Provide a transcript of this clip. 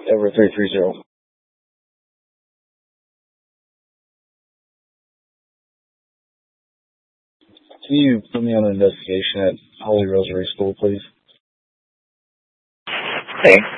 Over 330. Can you put me on an investigation at Holy Rosary School, please? Okay.